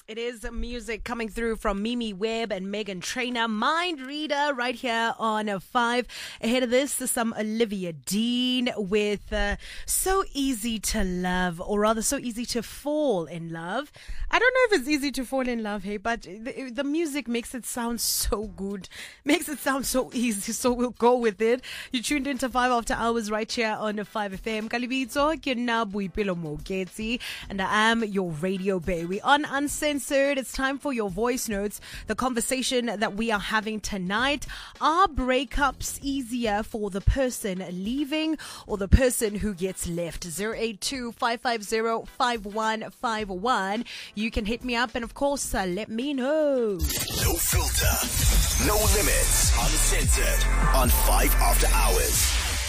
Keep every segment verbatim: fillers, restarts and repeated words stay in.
It is music coming through from Mimi Webb and Megan Trainor. Mind Reader right here on a five. Ahead of this, some Olivia Dean with uh, So Easy to Love, or rather So Easy to Fall in Love. I don't know if it's easy to fall in love, hey, but the, the music makes it sound so good. Makes it sound so easy, so we'll go with it. You tuned into five After Hours right here on a five F M. Kalibitso, ke nna Boipelo Moketsi, and I am your radio baby. On Uncensored, it's time for your voice notes. The conversation that we are having tonight: are breakups easier for the person leaving or the person who gets left? zero eight two, five five zero, five one five one. You can hit me up and, of course, uh, let me know. No filter, no limits, uncensored on five After Hours.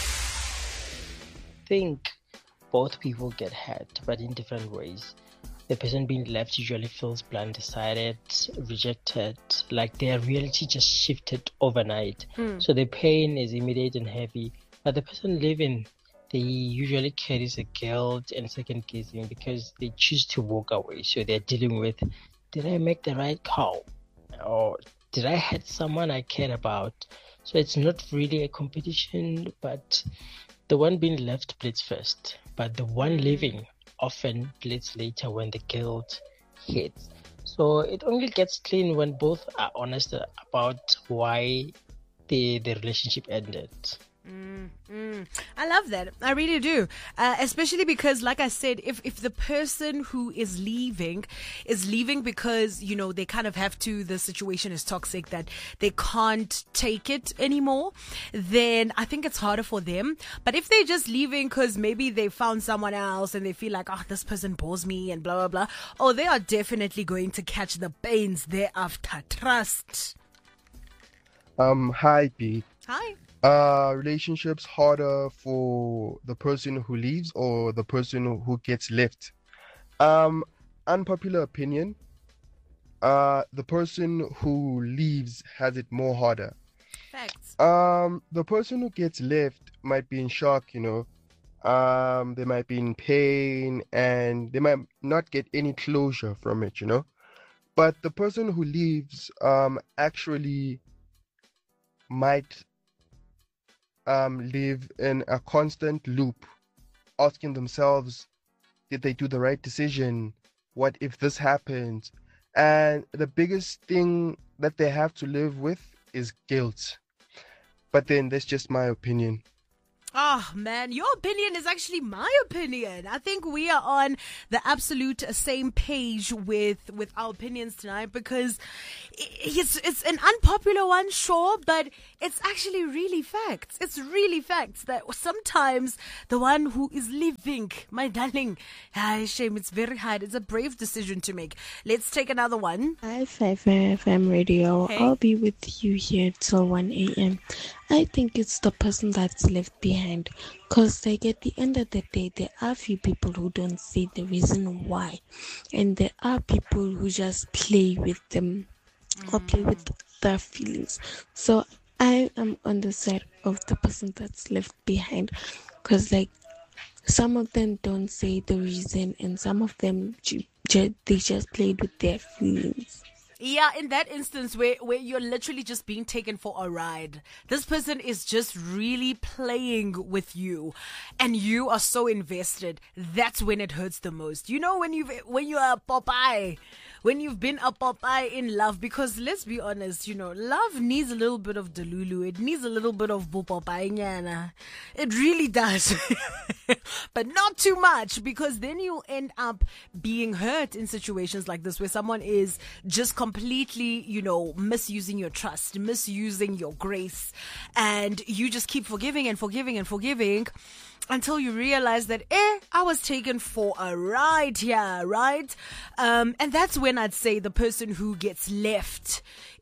I think both people get hurt, but in different ways. The person being left usually feels blindsided, rejected, like their reality just shifted overnight. Mm. So the pain is immediate and heavy. But the person leaving, they usually carries a guilt and second guessing because they choose to walk away. So they're dealing with, did I make the right call? Or did I hurt someone I cared about? So it's not really a competition, but the one being left bleeds first. But the one leaving often bleeds later when the guilt hits. So it only gets clean when both are honest about why the, the relationship ended. Mm, mm. I love that. I really do. Uh, especially because, like I said, if, if the person who is leaving is leaving because, you know, they kind of have to, the situation is toxic, that they can't take it anymore, then I think it's harder for them. But if they're just leaving because maybe they found someone else and they feel like, oh, this person bores me and blah, blah, blah, oh, they are definitely going to catch the pains thereafter. Trust. Um, hi, B. Hi. Uh, relationships harder for the person who leaves or the person who gets left? Um, unpopular opinion. Uh, the person who leaves has it more harder. Facts. Um, the person who gets left might be in shock, you know. Um, they might be in pain and they might not get any closure from it, you know. But the person who leaves, um, actually might Um, live in a constant loop, asking themselves, did they do the right decision? What if this happens? And the biggest thing that they have to live with is guilt. But then that's just my opinion. Oh, man, your opinion is actually my opinion. I think we are on the absolute same page with with our opinions tonight, because it's it's an unpopular one, sure, but it's actually really facts. It's really facts that sometimes the one who is leaving, my darling, ah, shame, it's very hard. It's a brave decision to make. Let's take another one. Hi, five F M Radio. Hey. I'll be with you here till one a.m. I think it's the person that's left behind, because like at the end of the day, there are few people who don't see the reason why, and there are people who just play with them mm. or play with their feelings. So I am on the side of the person that's left behind, because like some of them don't say the reason, and some of them ju- ju- they just played with their feelings. Yeah, in that instance where, where you're literally just being taken for a ride. This person is just really playing with you and you are so invested. That's when it hurts the most. You know, when you've, when you are a Popeye, when you've been a Popeye in love, because let's be honest, you know, love needs a little bit of Delulu. It needs a little bit of Popeye nyana. It really does. But not too much, because then you end up being hurt in situations like this where someone is just completely, you know, misusing your trust, misusing your grace, and you just keep forgiving and forgiving and forgiving until you realize that, eh, I was taken for a ride here, right? Um, and that's when I'd say the person who gets left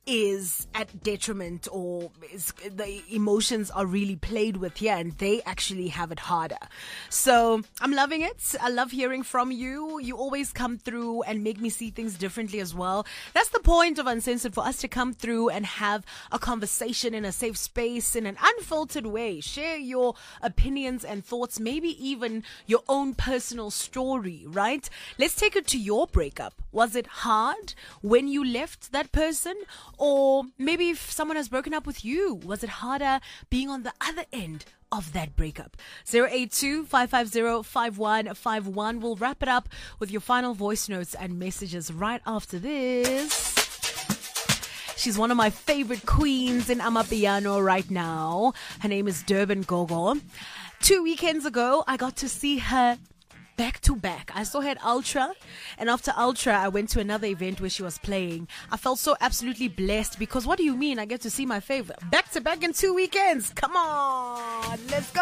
is at detriment, or is, the emotions are really played with here, and they actually have it harder. So I'm loving it. I love hearing from you. You always come through and make me see things differently as well. That's the point of Uncensored, for us to come through and have a conversation in a safe space, in an unfiltered way. Share your opinions and thoughts, maybe even your own personal story, right? Let's take it to your breakup. Was it hard when you left that person? Or maybe if someone has broken up with you, was it harder being on the other end of that breakup? zero eight two, five five zero, five one five one. We'll wrap it up with your final voice notes and messages right after this. She's one of my favorite queens in Amapiano right now. Her name is Durban Gogo. Two weekends ago, I got to see her back to back. I saw her at Ultra, and after Ultra, I went to another event where she was playing. I felt so absolutely blessed, because what do you mean I get to see my favorite back to back in two weekends? Come on, let's go.